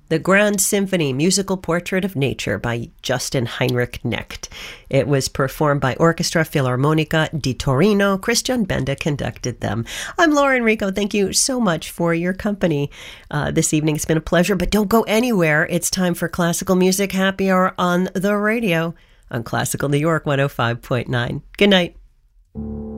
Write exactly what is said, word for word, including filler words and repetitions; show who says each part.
Speaker 1: The Grand Symphony Musical Portrait of Nature by Justin Heinrich Knecht. It was performed by Orchestra Filarmonica di Torino. Christian Benda conducted them. I'm Lauren Rico. Thank you so much for your company uh, this evening. It's been a pleasure, but don't go anywhere. It's time for Classical Music Happy Hour on the radio on Classical New York one oh five point nine. Good night.